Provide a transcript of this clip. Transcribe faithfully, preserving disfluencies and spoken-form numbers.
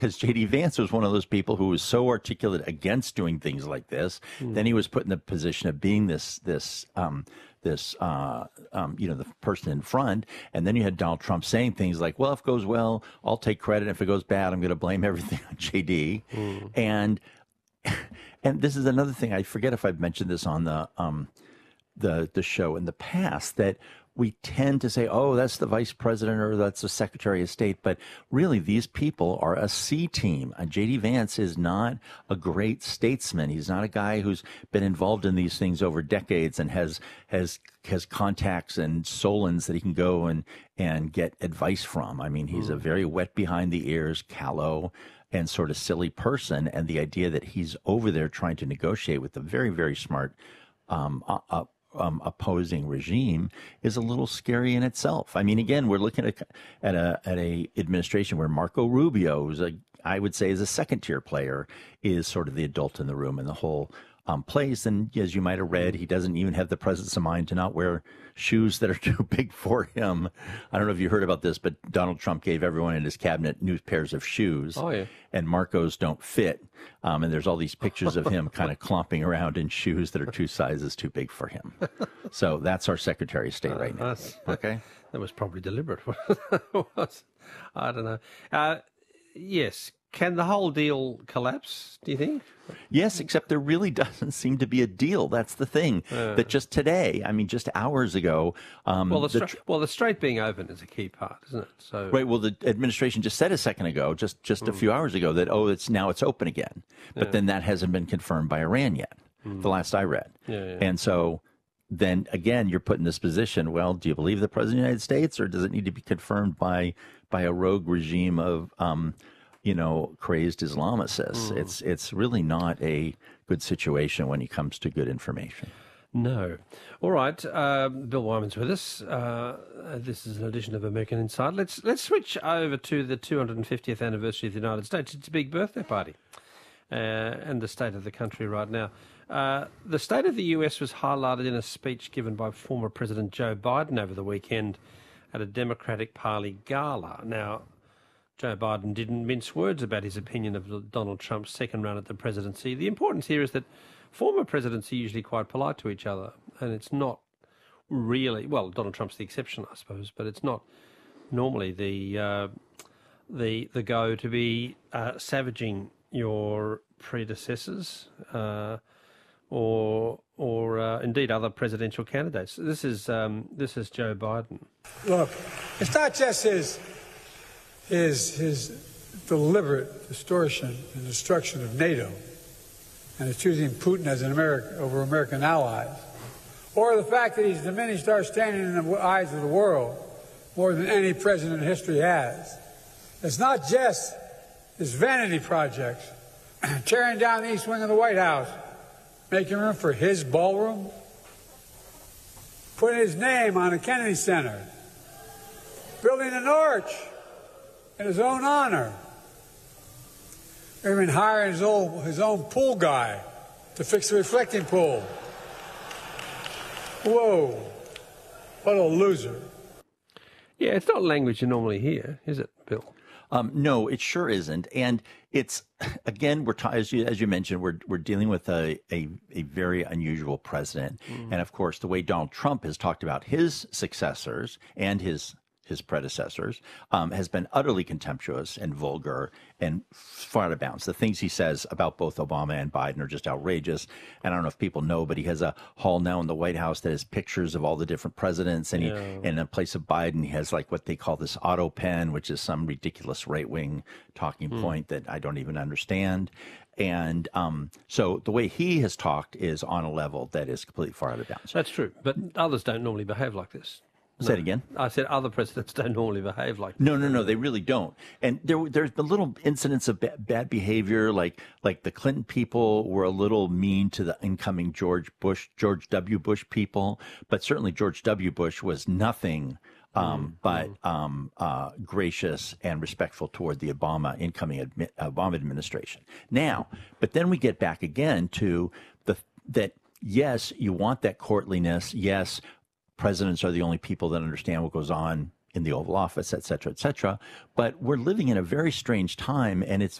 because J D Vance was one of those people who was so articulate against doing things like this. Mm. Then he was put in the position of being this this um, this uh, um, you know, the person in front. And then you had Donald Trump saying things like, "Well, if it goes well, I'll take credit. If it goes bad, I'm going to blame everything on J D." Mm. And and this is another thing. I forget if I've mentioned this on the um, the the show in the past, that we tend to say, oh, that's the vice president or that's the secretary of state. But really, these people are a C team. Uh, J D Vance is not a great statesman. He's not a guy who's been involved in these things over decades and has has has contacts and Solons that he can go and, and get advice from. I mean, he's mm. a very wet behind the ears, callow, and sort of silly person. And the idea that he's over there trying to negotiate with a very, very smart um, uh, uh, Um, opposing regime is a little scary in itself. I mean, again, we're looking at at a at a administration where Marco Rubio, who's a, I would say, is a second tier player, is sort of the adult in the room in the whole um, place. And as you might have read, he doesn't even have the presence of mind to not wear shoes that are too big for him. I don't know if you heard about this, but Donald Trump gave everyone in his cabinet new pairs of shoes. Oh, yeah. And Marco's don't fit. Um, and there's all these pictures of him kind of clomping around in shoes that are two sizes too big for him. So that's our Secretary of State uh, right now. Okay. That was probably deliberate. I don't know. Uh, yes. Can the whole deal collapse, do you think? Yes, except there really doesn't seem to be a deal. That's the thing. Uh, that just today, I mean, just hours ago. Um, well, the, the tr- well, the strait being open is a key part, isn't it? So right. Well, the administration just said a second ago, just just a mm. few hours ago, that oh, it's now it's open again. But yeah. then that hasn't been confirmed by Iran yet. Mm. The last I read. Yeah, yeah. And so then again, you're put in this position. Well, do you believe the president of the United States, or does it need to be confirmed by by a rogue regime of um, you know, crazed Islamicists? Mm. It's it's really not a good situation when it comes to good information. No. All right. Uh, Bill Wyman's with us. Uh, this is an edition of American Insight. Let's let's switch over to the two hundred fiftieth anniversary of the United States. It's a big birthday party, uh, and the state of the country right now. Uh, the state of the U S was highlighted in a speech given by former President Joe Biden over the weekend at a Democratic Party gala. Now, Joe Biden didn't mince words about his opinion of Donald Trump's second run at the presidency. The importance here is that former presidents are usually quite polite to each other, and it's not really, well, Donald Trump's the exception, I suppose, but it's not normally the uh, the the go to be uh, savaging your predecessors uh, or or uh, indeed other presidential candidates. This is um, this is Joe Biden. Look, it's not just his. Is his deliberate distortion and destruction of NATO and his choosing Putin as an American over American allies, or the fact that he's diminished our standing in the eyes of the world more than any president in history has. It's not just his vanity projects, tearing down the east wing of the White House, making room for his ballroom, putting his name on the Kennedy Center, building an arch in his own honor, even hiring his own, his own pool guy to fix the reflecting pool. Whoa, what a loser. Yeah, it's not language you normally hear, is it, Bill? Um, no, it sure isn't. And it's, again, we're t- as you as you mentioned, we're we're dealing with a a, a very unusual president. Mm. And of course, the way Donald Trump has talked about his successors and his his predecessors, um, has been utterly contemptuous and vulgar and far out of bounds. The things he says about both Obama and Biden are just outrageous. And I don't know if people know, but he has a hall now in the White House that has pictures of all the different presidents. And, he, yeah. and in place of Biden, he has like what they call this auto pen, which is some ridiculous right-wing talking mm. point that I don't even understand. And um, so the way he has talked is on a level that is completely far out of bounds. That's true. But others don't normally behave like this. No. Say it again. I said other presidents don't normally behave like no, no, no. They really don't. And there, there's been little incidents of ba- bad behavior, like like the Clinton people were a little mean to the incoming George Bush, George W. Bush people, but certainly George W. Bush was nothing um, mm, but mm. Um, uh, gracious and respectful toward the Obama incoming admi- Obama administration. Now, but then we get back again to the that yes, you want that courtliness. Yes. Presidents are the only people that understand what goes on in the Oval Office, et cetera, et cetera. But we're living in a very strange time, and it's